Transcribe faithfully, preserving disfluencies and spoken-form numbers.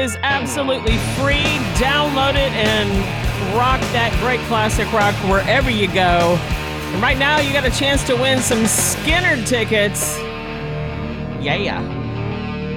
is absolutely free. Download it and rock that great classic rock wherever you go. And right now, you got a chance to win some Skynyrd tickets. Yeah.